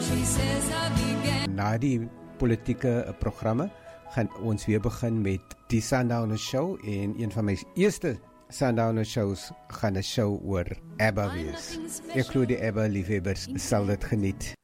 Na die politieke programme gaan ons weer begin met die Sundowner Show en een van my eerste Sundowner shows gaan 'n show oor ABBA wees. Ek glo die ABBA liefhebbers sal dit geniet.